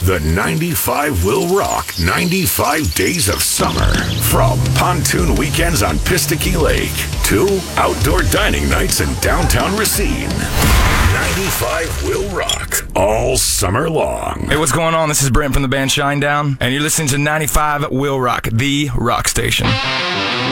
The 95 will rock 95 days of summer. From pontoon weekends on Pistaky Lake to outdoor dining nights in downtown Racine. 95 will rock all summer long. Hey, what's going on? This is Brent from the band Shinedown, and you're listening to 95 Will Rock, the rock station.